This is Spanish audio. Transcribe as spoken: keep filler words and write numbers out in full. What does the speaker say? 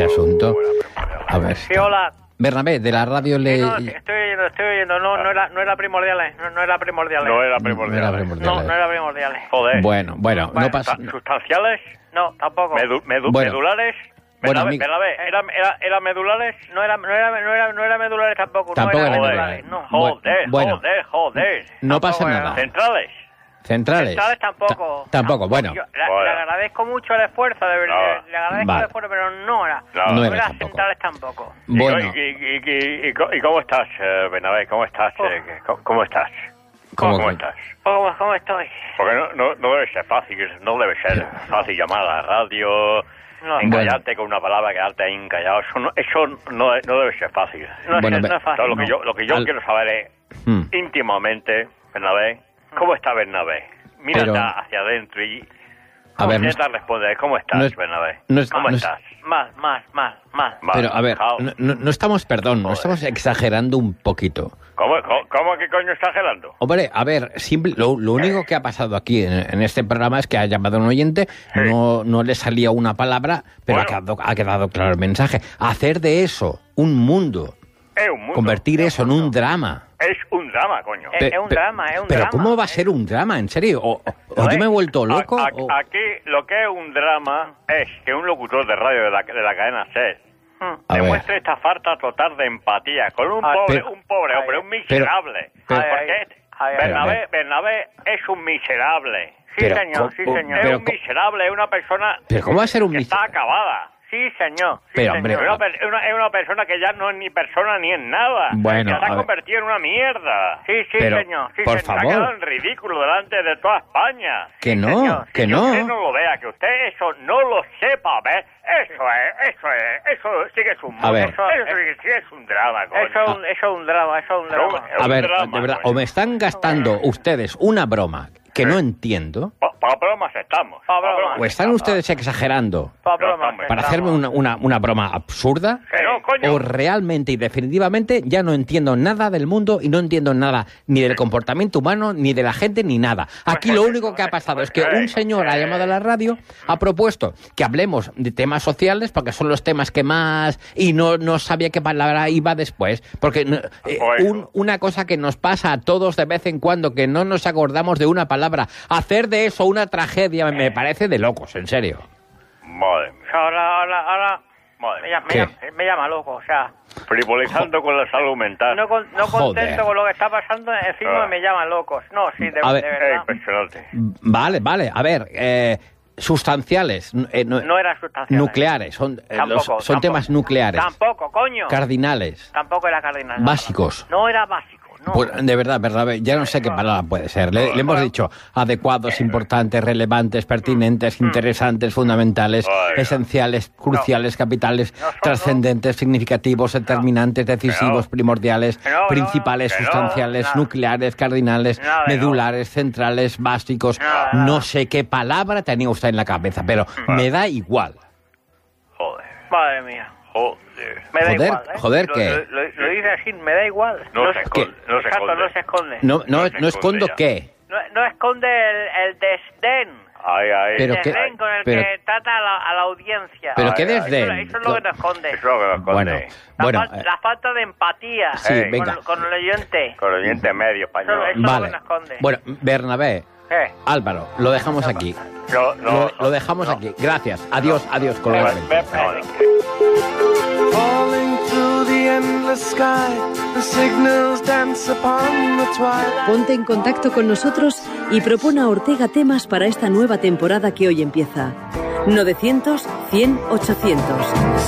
asunto. A ver. Sí, hola. Bernabé, de la radio le... Sí, no, estoy oyendo, estoy oyendo. No, no era, no era primordial, eh. no, no era primordial. No era primordial. No era primordial. No, no era primordial. Joder. Bueno, bueno, Bueno, no pasa... ¿Sustanciales? No, tampoco. Medu medu Bueno. ¿Medulares? Bueno, Bernabé, amigo- Bernabé, ¿era, era, ¿era medulares? No era, no era, no era, no era medulares tampoco. Tampoco no era era medulares. medulares. No. Joder, Bueno. joder, joder. No pasa Tampoco era. nada. ¿Centrales? Centrales. Centrales tampoco. Ta- tampoco, bueno. Yo le, Bueno. le agradezco mucho el esfuerzo, de verdad. No. Le agradezco Vale. el esfuerzo, pero no era. No, No no era era tampoco. centrales tampoco. ¿Y, Bueno, y, y, y, y, co- y cómo estás, eh, Bernabé? ¿Cómo estás? Oh. eh, ¿Cómo, cómo estás? ¿Cómo ¿Cómo que? estás? ¿Cómo, cómo estoy? Porque no, no, no debe ser fácil, no debe ser fácil llamar a la radio, No. encallarte con una palabra, quedarte ahí encallado. Eso no, eso no, no debe ser fácil. No, Bueno, es, ve- no es fácil. Entonces, lo que no. yo, lo que yo Al- quiero saber es, Hmm. íntimamente, Bernabé, ¿cómo está Bernabé? Mírate Pero- hacia adentro y A ver, no intenta responder. ¿Cómo estás, no es- Bernabé? no es- ¿Cómo no es- estás? Mal, mal, mal, mal. Vale, pero a ver, chao. no, no- no estamos, perdón, no Joder. estamos exagerando un poquito. ¿Cómo, cómo, cómo que coño estás gelando? Hombre, a ver, simple, lo, lo único que ha pasado aquí en, en este programa es que ha llamado un oyente, no, no le salía una palabra, pero ha, Bueno. quedado, ha quedado claro el mensaje. Hacer de eso un mundo, Es un mundo. convertir eso en un drama. Es un drama, coño. Es, es un Pe- drama, es un pero drama. ¿cómo va a ser un drama, en serio? ¿O, o- o ¿No yo es? me he vuelto loco? A- a- o- Aquí lo que es un drama es que un locutor de radio de la, de la cadena SER Mm. A ver. demuestre esta falta total de empatía con un A ver, pobre, pero- un pobre a hombre, ver, un miserable. pero- Porque Ay, este- ay, ay, Bernabé, ay. Bernabé es un miserable. Sí, Pero, señor, sí, ¿cómo- señor. Es pero un co- miserable, es una persona Pero ¿cómo va a ser un que está miserable? acabada. Sí, señor. Sí, Pero, señor. hombre, Es una, per- es una- es una persona que ya no es ni persona ni es nada. Bueno, que se a ha ver. convertido en una mierda. Sí, sí, Pero, señor. Sí, por señor. Se ha favor. quedado en ridículo delante de toda España. Que no, señor. que Que no. usted no lo vea, que usted eso no lo sepa, ¿ves? Eso es, eso es, eso sí que es un A ver. Eso, eso sí que sí es un drama, coño. Eso es un, eso es un drama, eso es un Pero, drama. es A un ver, drama, de verdad, coño. o me están gastando ustedes una broma que no entiendo, Para bromas estamos. Pa' pa' bromas. o están ustedes exagerando Pa' No, bromas, hombre. para estamos. hacerme una, una, una broma absurda, Que no, coño. o realmente y definitivamente ya no entiendo nada del mundo y no entiendo nada ni del comportamiento humano, ni de la gente, ni nada. Aquí lo único que ha pasado es que un señor ha llamado a la radio, ha propuesto que hablemos de temas sociales, porque son los temas que más... y no, no sabía qué palabra iba después, porque no- eh, Bueno. un- una cosa que nos pasa a todos de vez en cuando, que no nos acordamos de una palabra, hacer de eso una tragedia me parece de locos, en serio. Madre mía. Ahora, ahora, ahora... Madre Me mía. llama, me, ¿Qué? llama, me llama loco, o sea... Frivolizando con la salud mental. No, con- no Joder. contento con lo que está pasando, encima Ah. me llaman locos. No, sí, de, A ver. de Es verdad. impresionante. Vale, vale, a ver, eh, sustanciales, eh, no- No era sustancial. nucleares, son, eh, Tampoco, los- son tampoco. temas nucleares, Tampoco, coño. cardinales. Tampoco era cardinal. Básicos. No era básico, no. Pues, de verdad, verdad, ya no sé qué palabra puede ser. Le, le hemos dicho adecuados, importantes, relevantes, pertinentes, interesantes, fundamentales, Ay, esenciales, cruciales, capitales, No, no. trascendentes, significativos, determinantes, decisivos, no. primordiales, Que no, no, principales, que no, sustanciales, nada. nucleares, cardinales, Nada, medulares, centrales, básicos. Nada, No nada. sé qué palabra tenía usted en la cabeza, pero me da igual. Joder. Madre mía. Joder. Me da Joder, igual, ¿eh? joder, lo, ¿qué? Lo, lo- lo dice así, me da igual. No se se- esconde, no se Exacto, esconde. no se esconde. No, no, No se no escondo esconde ya. qué. No, no esconde el, el desdén. Ay, ay. Pero el qué- desdén con el pero- que trata a la, a la audiencia. Pero Ay, qué ay, desdén. Eso, eso es lo que no esconde. Eso es lo que nos Bueno, esconde. La, bueno, fal- eh, la falta de empatía sí, Ey. venga. con, con el oyente. Con el diente medio español. Eso- eso- Vale. no esconde. Bueno, Bernabé, ¿Qué? Álvaro, lo dejamos aquí. No, no, Lo, no, lo dejamos no. aquí. Gracias. Adiós, adiós, colega. Ve- ve- no, no. Falling through the endless sky, the signals dance upon the twilight. Ponte en contacto con nosotros y propone a Ortega temas para esta nueva temporada que hoy empieza. novecientos, cien, ochocientos.